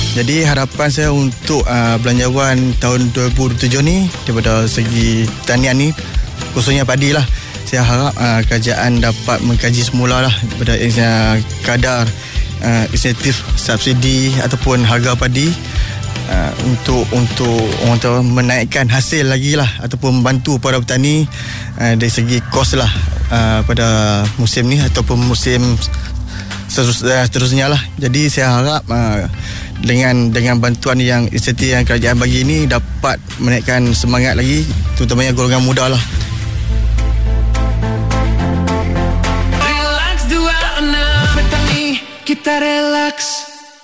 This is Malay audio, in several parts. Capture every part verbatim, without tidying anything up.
Jadi harapan saya untuk uh, belanjawan tahun dua ribu dua puluh tujuh ni daripada segi pertanian ni, khususnya padi lah, saya harap uh, kerajaan dapat mengkaji semula lah daripada uh, kadar uh, insentif subsidi ataupun harga padi uh, untuk untuk orang tahu menaikkan hasil lagi lah ataupun membantu para petani uh, dari segi kos lah uh, pada musim ni ataupun musim seterusnya lah. Jadi saya harap uh, dengan dengan bantuan yang insentif yang kerajaan bagi ini dapat menaikkan semangat lagi, terutamanya golongan muda lah. Relax dua enam petani kita relax.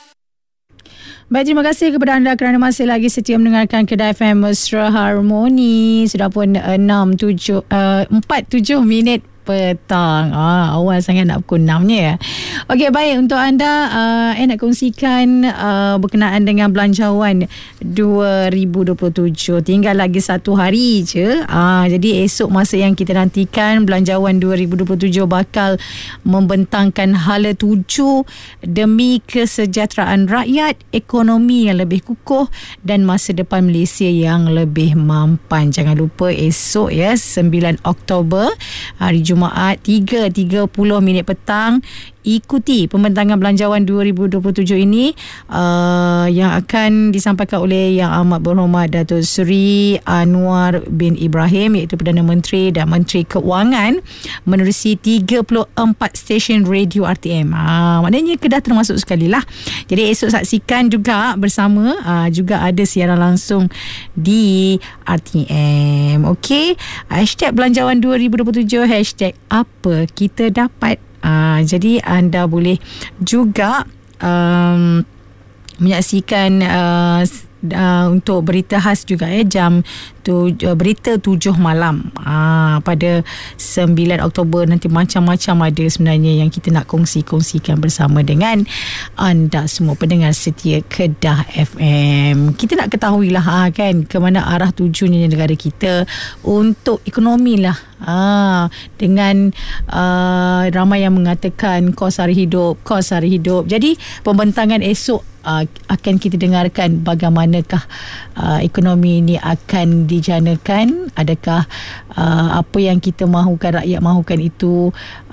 Baik, terima kasih kepada anda kerana masih lagi setia mendengarkan Kedah F M Mesra Harmoni. Sudah pun enam tujuh empat tujuh minit petang. Ah, awal sangat nak pukul enam ni ya. Okey, baik, untuk anda uh, saya nak kongsikan uh, berkenaan dengan belanjawan dua ribu dua puluh tujuh. Tinggal lagi satu hari je. Ah, jadi esok masa yang kita nantikan, belanjawan dua ribu dua puluh tujuh bakal membentangkan hala tuju demi kesejahteraan rakyat, ekonomi yang lebih kukuh dan masa depan Malaysia yang lebih mampan. Jangan lupa esok ya, sembilan Oktober, hari Jumaat, tiga tiga puluh minit petang, ikuti pembentangan belanjawan dua ribu dua puluh tujuh ini uh, yang akan disampaikan oleh Yang Amat Berhormat Datuk Seri Anwar bin Ibrahim, iaitu Perdana Menteri dan Menteri Keuangan, menerusi tiga puluh empat stesen radio R T M. Ha, maknanya Kedah termasuk sekali lah. Jadi esok saksikan juga bersama, uh, juga ada siaran langsung di R T M. Okey, hashtag belanjawan dua ribu dua puluh tujuh, hashtag apa kita dapat. Uh, jadi anda boleh juga um, menyaksikan uh, uh, untuk berita khas juga ya, jam tu, uh, berita tujuh malam uh, pada sembilan Oktober nanti. Macam-macam ada sebenarnya yang kita nak kongsi-kongsikan bersama dengan anda semua pendengar setia Kedah F M. Kita nak ketahui lah ha, kan, ke mana arah tujunya negara kita untuk ekonomi lah. Ah, dengan uh, ramai yang mengatakan kos hari hidup, kos hari hidup. Jadi pembentangan esok uh, akan kita dengarkan bagaimanakah uh, ekonomi ini akan dijanakan. Adakah uh, apa yang kita mahukan, rakyat mahukan itu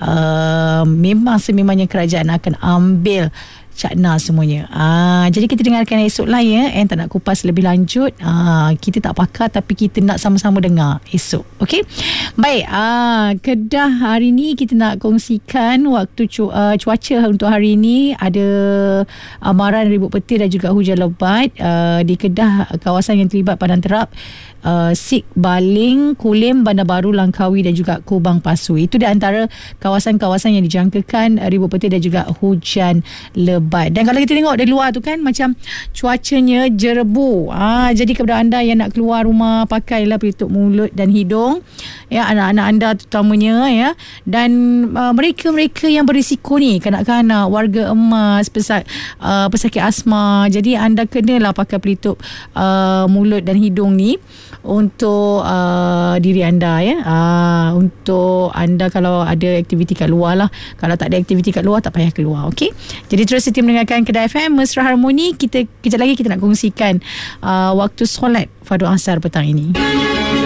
uh, memang sememangnya kerajaan akan ambil cakna semuanya. Ah, jadi kita dengarkan esok lah ya. Eh, tak nak kupas lebih lanjut. Ah, kita tak pakar tapi kita nak sama-sama dengar esok. Okey. Baik, ah, Kedah hari ni kita nak kongsikan waktu cu- uh, cuaca untuk hari ini. Ada amaran ribut petir dan juga hujan lebat uh, di Kedah, kawasan yang terlibat padan terap Uh, Sik Baling, Kulim, Bandar Baru, Langkawi dan juga Kubang Pasu. Itu di antara kawasan-kawasan yang dijangkakan uh, ribut petir dan juga hujan lebat. Dan kalau kita tengok dari luar tu kan, macam cuacanya jerebu. Ah, jadi kepada anda yang nak keluar rumah, pakailah pelitup mulut dan hidung ya, anak-anak anda terutamanya ya. Dan uh, mereka-mereka yang berisiko ni, kanak-kanak, warga emas, pesak, uh, pesakit asma. Jadi anda kenalah pakai pelitup uh, mulut dan hidung ni untuk uh, diri anda ya. Uh, untuk anda kalau ada aktiviti kat luar lah. Kalau tak ada aktiviti kat luar, tak payah keluar. Okey. Jadi terus setia mendengarkan Kedah F M Mesra Harmoni. Kita kejap lagi kita nak kongsikan uh, waktu solat fardu asar petang ini.